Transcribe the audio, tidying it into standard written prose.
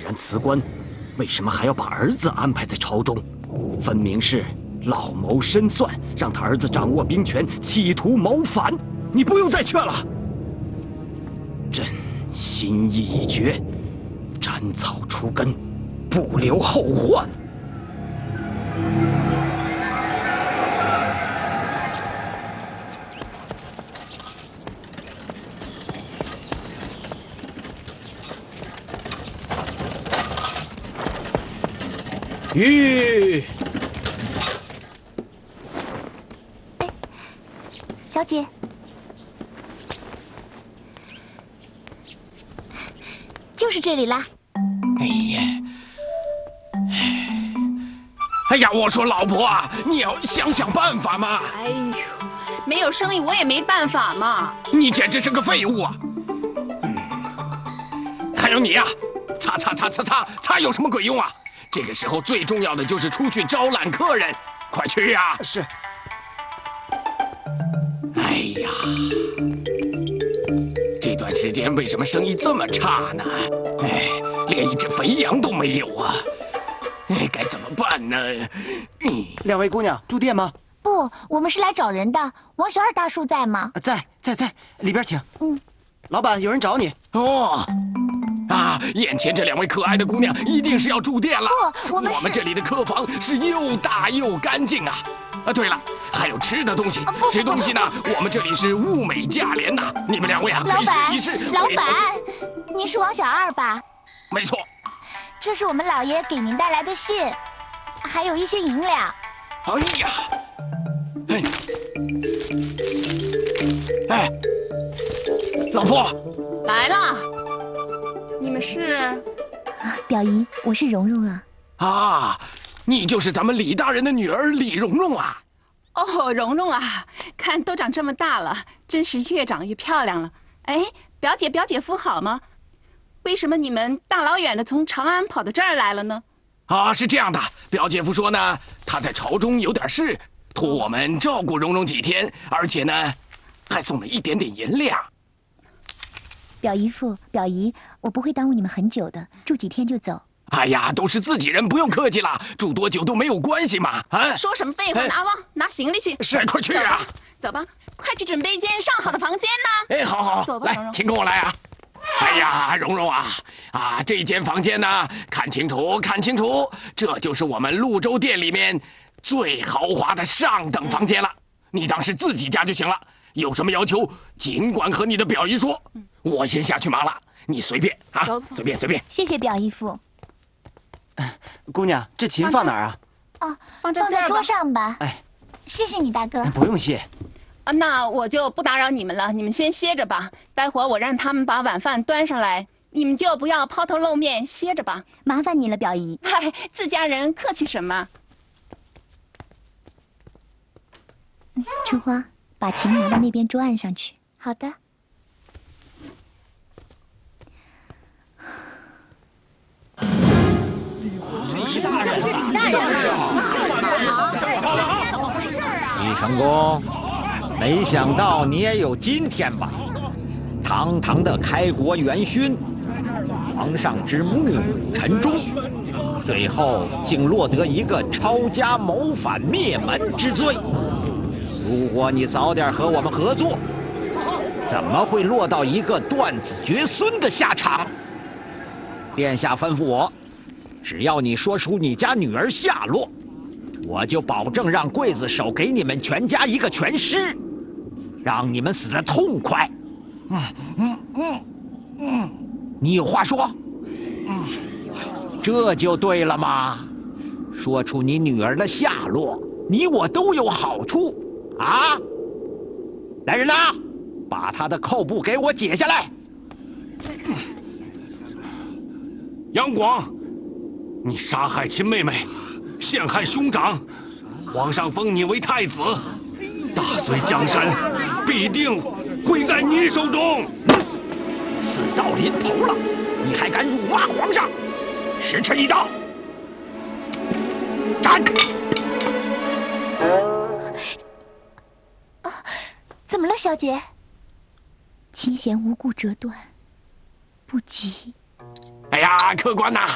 然辞官，为什么还要把儿子安排在朝中？分明是老谋深算，让他儿子掌握兵权，企图谋反。你不用再劝了。朕心意已决，斩草除根，不留后患。吁！ 小姐，就是这里啦。 哎呀，哎呀，我说老婆啊，你要想想办法嘛！ 哎呦，没有生意我也没办法嘛。 你简直是个废物啊！还有你呀，擦有什么鬼用啊？这个时候最重要的就是出去招揽客人，快去呀！ 是。 哎呀，这段时间为什么生意这么差呢？哎，连一只肥羊都没有啊！哎，该怎么办呢？ 两位姑娘住店吗？ 不，我们是来找人的。王小二大叔在吗？ 在，里边请。 嗯， 老板，有人找你。 哦。啊！眼前这两位可爱的姑娘一定是要住店了。 不，我们这里的客房是又大又干净啊！啊，对了，还有吃的东西。吃东西呢，我们这里是物美价廉呐。你们两位啊，可以试一试。 老板，您是王小二吧？ 没错。 这是我们老爷给您带来的信，还有一些银两。 哎呀！哎，老婆来了。你们是？ 表姨，我是蓉蓉啊。 啊，你就是咱们李大人的女儿李蓉蓉啊。 哦，蓉蓉啊，看都长这么大了，真是越长越漂亮了。哎，表姐表姐夫好吗？为什么你们大老远的从长安跑到这儿来了呢？ 啊，是这样的，表姐夫说呢，他在朝中有点事，托我们照顾蓉蓉几天，而且呢，还送了一点点银两。 表姨父、表姨，我不会耽误你们很久的，住几天就走。 哎呀，都是自己人，不用客气了，住多久都没有关系嘛。啊， 说什么废话！拿行李去。 是，快去啊！ 走吧，快去准备一间上好的房间呢。 哎，好， 走吧， 来，请跟我来啊！哎呀，蓉蓉啊，这间房间呢，看清楚，这就是我们潞州店里面最豪华的上等房间了。你当是自己家就行了。有什么要求，尽管和你的表姨说。我先下去忙了，你随便啊，随便。 谢谢表姨父。 姑娘，这琴放哪儿啊？ 哦，放在桌上吧。 哎， 谢谢你，大哥。 不用谢。 那我就不打扰你们了，你们先歇着吧。待会儿我让他们把晚饭端上来，你们就不要抛头露面，歇着吧。 麻烦你了，表姨。 嗨，自家人客气什么？ 春花，把琴拿到那边桌案上去。好的。 李大人， 怎么回事啊？李成功，没想到你也有今天吧？堂堂的开国元勋，皇上之目臣忠，最后竟落得一个抄家谋反灭门之罪。如果你早点和我们合作，怎么会落到一个断子绝孙的下场？殿下吩咐我，只要你说出你家女儿下落，我就保证让刽子手给你们全家一个全尸，让你们死得痛快。你有话说？这就对了嘛。说出你女儿的下落，你我都有好处啊！来人呐，把她的扣布给我解下来。 杨广，你杀害亲妹妹，陷害兄长，皇上封你为太子，大隋江山必定会在你手中。 死到临头了，你还敢辱骂皇上？时辰已到，斩！ 怎么了，小姐？琴弦无故折断，不急。 哎呀，客官呐！